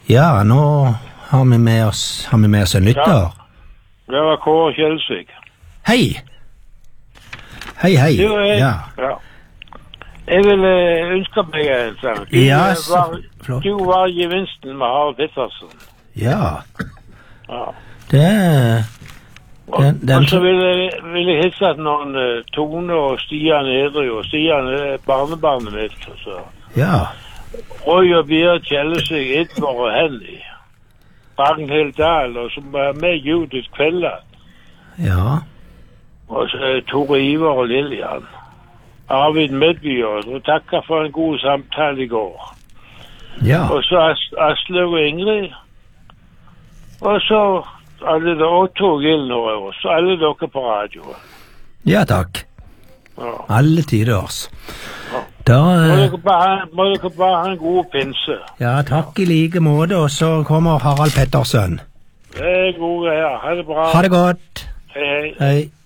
Ja, nå har vi med oss en lytter. Det var Kåre Kjelsvik. Hei! Hei. Ja. Jeg vil ønske meg en sang. Ja, så flott. Du var gevinsten med Harald Pettersen. Ja. Ja. Den Og så vil jeg hilse til noen Tone og Stian Edry, og Stian er barnebarnet mitt. Så. Ja. Roy og Berit Kjellesvik, Edvard og Henny. Ragnhild Dahl, og som er med Judith Kvelland. Ja. Og så Tore Ivar og Lillian. Arvid Medbjørn, og takker for en god samtale i går. Ja. Og så Aslaug og Ingrid. Og så alle dere, og Tor Gilner også, alle dere på radioen. Ja, takk. Ja. Alle tiders. Ja. Da... Må dere bare ha en god pinse. Ja, takk i like måte, og så kommer Harald Pettersen. Det er gode greier. Ha det bra. Ha det godt. Hei. Hei.